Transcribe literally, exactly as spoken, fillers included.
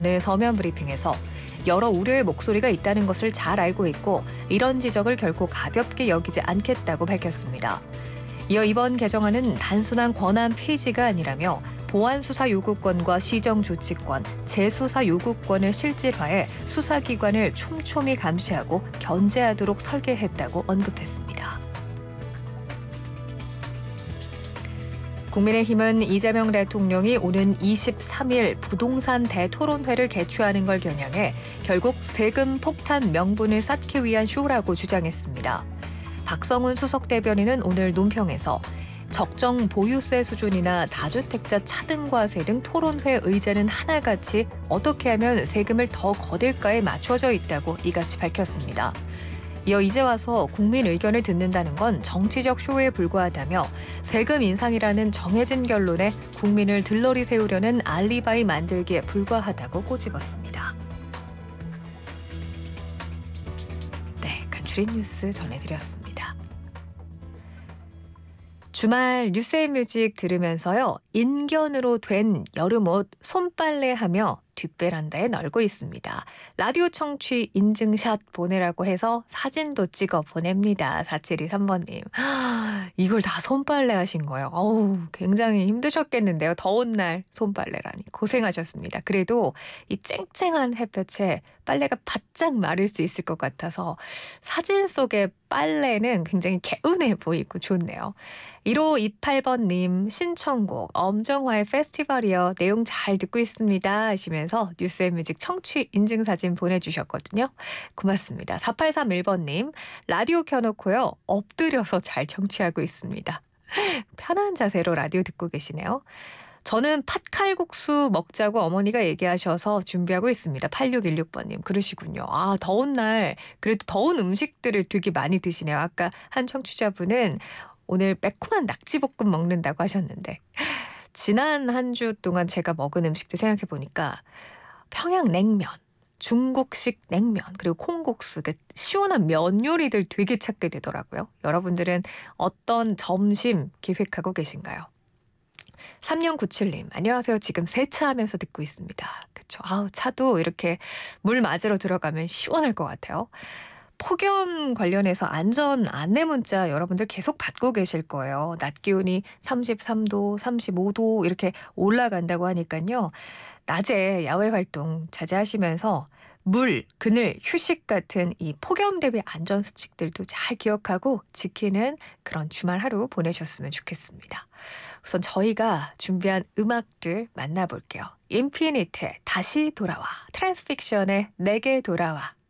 네, 서면 브리핑에서 여러 우려의 목소리가 있다는 것을 잘 알고 있고 이런 지적을 결코 가볍게 여기지 않겠다고 밝혔습니다. 이어 이번 개정안은 단순한 권한 폐지가 아니라며 보안 수사 요구권과 시정 조치권, 재수사 요구권을 실질화해 수사기관을 촘촘히 감시하고 견제하도록 설계했다고 언급했습니다. 국민의힘은 이재명 대통령이 오는 이십삼 일 부동산 대토론회를 개최하는 걸 겨냥해 결국 세금 폭탄 명분을 쌓기 위한 쇼라고 주장했습니다. 박성훈 수석 대변인은 오늘 논평에서 적정 보유세 수준이나 다주택자 차등과세 등 토론회 의제는 하나같이 어떻게 하면 세금을 더 거둘까에 맞춰져 있다고 이같이 밝혔습니다. 이어 이제 와서 국민 의견을 듣는다는 건 정치적 쇼에 불과하다며 세금 인상이라는 정해진 결론에 국민을 들러리 세우려는 알리바이 만들기에 불과하다고 꼬집었습니다. 네, 간추린 뉴스 전해드렸습니다. 주말 뉴스앤뮤직 들으면서요. 인견으로 된 여름옷 손빨래하며 뒷베란다에 널고 있습니다. 라디오 청취 인증샷 보내라고 해서 사진도 찍어 보냅니다. 사칠이삼 번님. 이걸 다 손빨래 하신 거예요. 어우, 굉장히 힘드셨겠는데요. 더운 날 손빨래라니 고생하셨습니다. 그래도 이 쨍쨍한 햇볕에 빨래가 바짝 마를 수 있을 것 같아서 사진 속의 빨래는 굉장히 개운해 보이고 좋네요. 일오이팔 번님 신청곡 엄정화의 페스티벌이요. 내용 잘 듣고 있습니다 하시면서 뉴스앤뮤직 청취 인증사진 보내주셨거든요. 고맙습니다. 사팔삼일 번님 라디오 켜놓고요. 엎드려서 잘 청취하고 있습니다. 편한 자세로 라디오 듣고 계시네요. 저는 팥칼국수 먹자고 어머니가 얘기하셔서 준비하고 있습니다. 팔육일육 번님 그러시군요. 아, 더운 날 그래도 더운 음식들을 되게 많이 드시네요. 아까 한 청취자분은 오늘 매콤한 낙지볶음 먹는다고 하셨는데 지난 한 주 동안 제가 먹은 음식들 생각해 보니까 평양냉면, 중국식 냉면, 그리고 콩국수, 그 시원한 면 요리들 되게 찾게 되더라고요. 여러분들은 어떤 점심 계획하고 계신가요? 삼육구칠님 안녕하세요. 지금 세차하면서 듣고 있습니다. 그쵸. 아우, 차도 이렇게 물 맞으러 들어가면 시원할 것 같아요. 폭염 관련해서 안전 안내 문자 여러분들 계속 받고 계실 거예요. 낮 기온이 삼십삼 도, 삼십오 도 이렇게 올라간다고 하니까요. 낮에 야외 활동 자제하시면서 물, 그늘, 휴식 같은 이 폭염 대비 안전 수칙들도 잘 기억하고 지키는 그런 주말 하루 보내셨으면 좋겠습니다. 우선 저희가 준비한 음악들 만나볼게요. 인피니트의 다시 돌아와, 트랜스픽션의 내게 돌아와.